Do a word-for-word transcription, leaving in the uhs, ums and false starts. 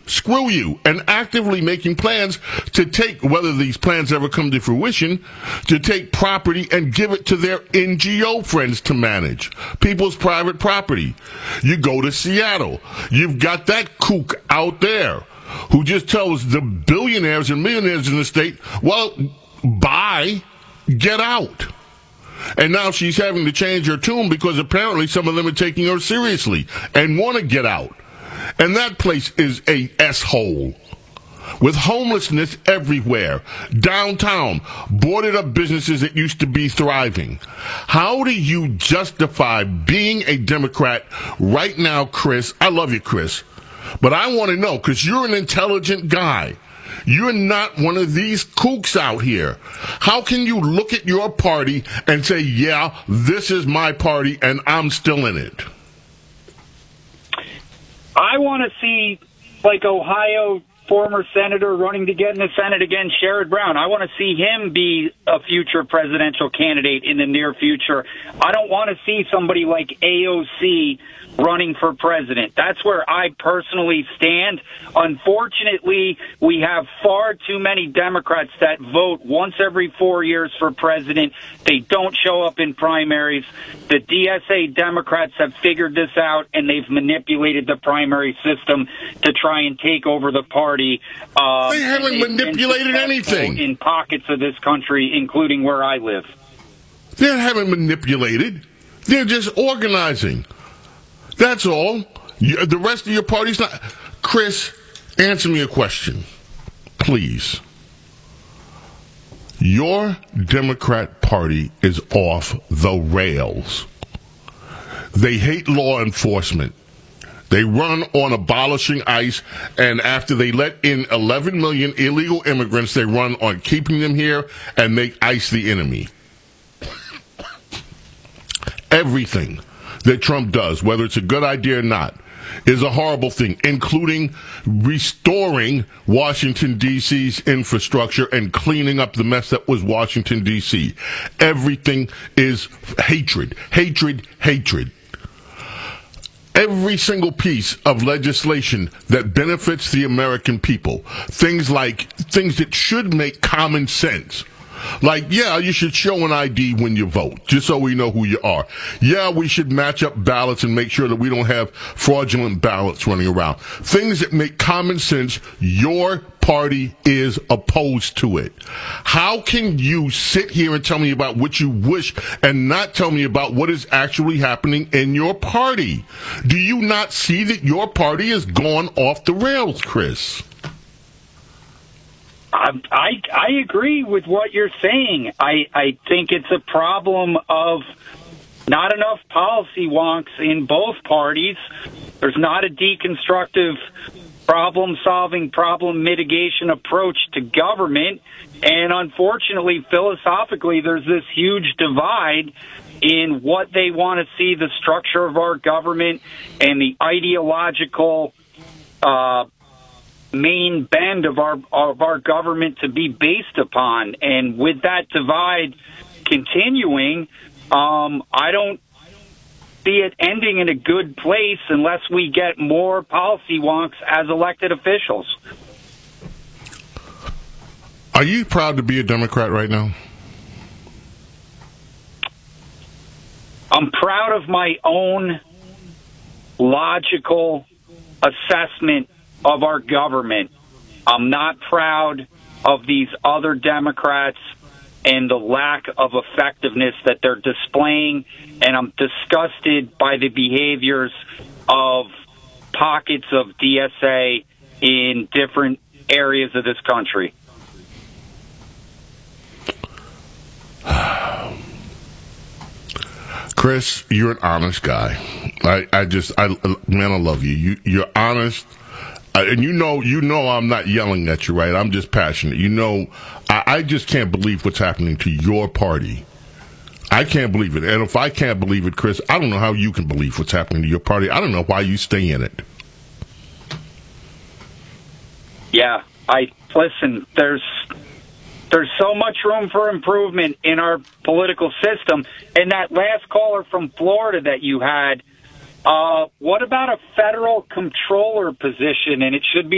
screw you, and actively making plans to take, whether these plans ever come to fruition, to take property and give it to their N G O friends to manage. People's private property. You go to Seattle. You've got that kook out there who just tells the billionaires and millionaires in the state, well, bye, get out. And now she's having to change her tune because apparently some of them are taking her seriously and want to get out. And that place is a S-hole with homelessness everywhere, downtown, boarded up businesses that used to be thriving. How do you justify being a Democrat right now, Chris? I love you, Chris, but I want to know, because you're an intelligent guy. You're not one of these kooks out here. How can you look at your party and say, yeah, this is my party and I'm still in it? I want to see, like, Ohio former senator running to get in the Senate again, Sherrod Brown. I want to see him be a future presidential candidate in the near future. I don't want to see somebody like A O C running for president. That's where I personally stand. Unfortunately, we have far too many Democrats that vote once every four years for president. They don't show up in primaries. The D S A Democrats have figured this out, and they've manipulated the primary system to try and take over the party. Um, they haven't manipulated anything. In pockets of this country, including where I live. They haven't manipulated. They're just organizing. That's all. You, the rest of your party's not. Chris, answer me a question, please. Your Democrat Party is off the rails. They hate law enforcement. They run on abolishing ICE, and after they let in eleven million illegal immigrants, they run on keeping them here and make ICE the enemy. Everything that Trump does, whether it's a good idea or not, is a horrible thing, including restoring Washington, D C's infrastructure and cleaning up the mess that was Washington, D C. Everything is hatred, hatred, hatred. Every single piece of legislation that benefits the American people, things like things that should make common sense. Like, yeah, you should show an I D when you vote, just so we know who you are. Yeah, we should match up ballots and make sure that we don't have fraudulent ballots running around. Things that make common sense. Your party is opposed to it. How can you sit here and tell me about what you wish and not tell me about what is actually happening in your party? Do you not see that your party has gone off the rails, Chris? I, I I agree with what you're saying. I, I think it's a problem of not enough policy wonks in both parties. There's not a deconstructive problem-solving, problem mitigation approach to government. And unfortunately, philosophically, there's this huge divide in what they want to see the structure of our government and the ideological uh main bend of our of our government to be based upon. And with that divide continuing, um, I don't see it ending in a good place unless we get more policy wonks as elected officials. Are you proud to be a Democrat right now? I'm proud of my own logical assessment of our government. I'm not proud of these other Democrats and the lack of effectiveness that they're displaying, and I'm disgusted by the behaviors of pockets of D S A in different areas of this country. Chris, you're an honest guy. I, I just, I, man, I love you. You, you're honest. Uh, and you know, you know, I'm not yelling at you, right? I'm just passionate. You know, I, I just can't believe what's happening to your party. I can't believe it. And if I can't believe it, Chris, I don't know how you can believe what's happening to your party. I don't know why you stay in it. Yeah, I listen. There's there's so much room for improvement in our political system. And that last caller from Florida that you had. Uh, what about a federal controller position? And it should be